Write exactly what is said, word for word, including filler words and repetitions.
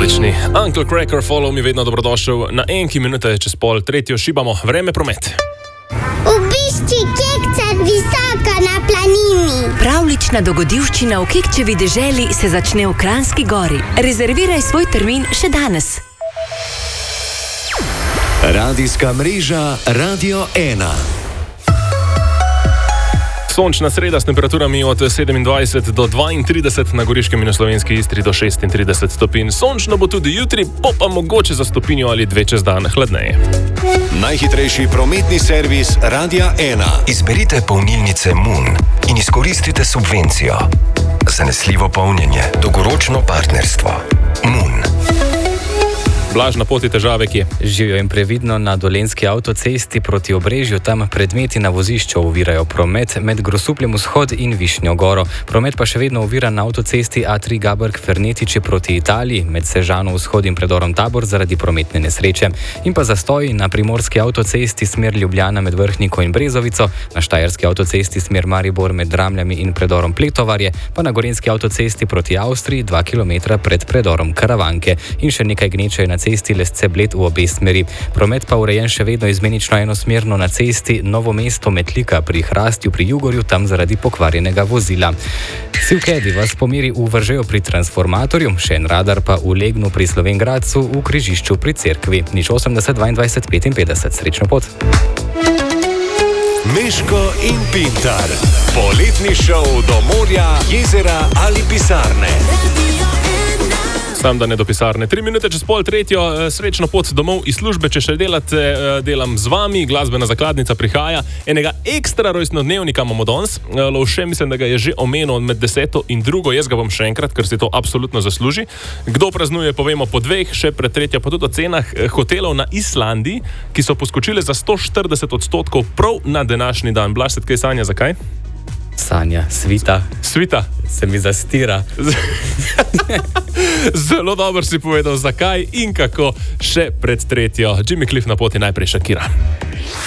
Odlični. Uncle Cracker, follow me, vedno dobrodošel. Na enki minute čez pol tretjo šibamo vreme promet. Obišči kekca visoko na planini. Pravlična dogodivščina v Kekčevi deželi se začne v Kranjski Gori. Rezerviraj svoj termin še danes. Radijska mreža Radio ena. Sončna sreda s temperaturami od sedemindvajset do dvaintrideset, na Goriškem in na Slovenski Istri do šestintrideset stopinj. Sončno bo tudi jutri, po pa mogoče za stopinjo ali dve čez dan hladneje. Najhitrejši prometni servis Radia ena. Izberite polnilnice Moon in izkoristite subvencijo. Zanesljivo polnjenje, dolgoročno partnerstvo. Moon. Blaž na poti težave, ki je. Živijo in previdno na Dolenjski avtocesti proti Obrežju, tam predmeti na vozišču ovirajo promet med Grosupljem vzhod in Višnjo Goro. Promet pa še vedno ovira na avtocesti A tri Gaberg-Fernetiči proti Italiji, med Sežano vzhod in predorom Tabor zaradi prometne nesreče. In pa zastoji na Primorski avtocesti smer Ljubljana med Vrhniko in Brezovico, na Štajerski avtocesti smer Maribor med Dramljami in predorom Pletovarje, pa na Gorenjski avtocesti proti Avstriji dva kilometra pred predorom Karavanke. In še nekaj gneče je na cesti Lesce-Bled v obe smeri. Promet pa urejen še vedno izmenično enosmerno na cesti Novo mesto-Metlika pri Hrastju pri Jugorju, tam zaradi pokvarjenega vozila. Sivkedi vas pomeri v Vržejo pri transformatorju, še en radar pa v Legnu pri Slovenj Gradcu v križišču pri Cerkvi. Nič osemdeset dvaindvajset petinpetdeset. Srečno pot. Meško in Pintar. Poletni šov do morja, jezera ali pisarne. Sam da ne do pisarne. Tri minute čez pol tretjo, srečno pot domov iz službe, če še delate, delam z vami, glasbena zakladnica prihaja. Enega ekstra rojstnodnevnika imamo danes, Lovše mislim, da ga je že omenil med deseto in drugo, jaz ga bom še enkrat, ker si to absolutno zasluži. Kdo praznuje, povemo po dveh, še pred tretjo, pa tudi o cenah hotelov na Islandiji, ki so poskočile za sto štirideset odstotkov prav na današnji dan. Blaž, se tkaj sanja, zakaj? Sanja, svita. Svita. Se mi zastira. Zelo dobro si povedal, zakaj in kako še pred tretjo. Jimmy Cliff na poti, najprej Shakira.